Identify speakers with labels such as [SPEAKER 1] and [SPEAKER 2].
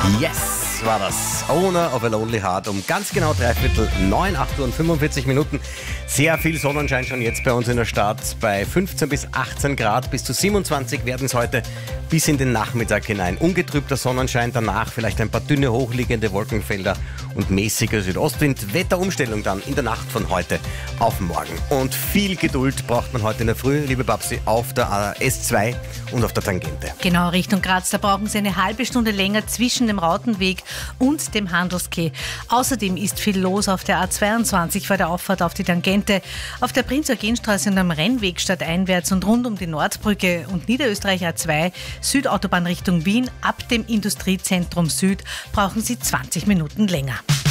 [SPEAKER 1] Yes, war das. Owner of a Lonely Heart um ganz genau 8:45, 8 Uhr und 45 Minuten. Sehr viel Sonnenschein schon jetzt bei uns in der Stadt. Bei 15 bis 18 Grad, bis zu 27 werden es heute bis in den Nachmittag hinein. Ungetrübter Sonnenschein, danach vielleicht ein paar dünne, hochliegende Wolkenfelder und mäßiger Südostwind. Wetterumstellung dann in der Nacht von heute auf morgen. Und viel Geduld braucht man heute in der Früh, liebe Babsi, auf der S2 und auf der Tangente.
[SPEAKER 2] Genau, Richtung Graz, da brauchen Sie eine halbe Stunde länger zwischen dem Rautenweg und dem Handelskeh. Außerdem ist viel los auf der A22 vor der Auffahrt auf die Tangente, auf der Prinz-Eugen-Straße und am Rennweg stadteinwärts und rund um die Nordbrücke und Niederösterreich A2, Südautobahn Richtung Wien, ab dem Industriezentrum Süd brauchen Sie 20 Minuten länger.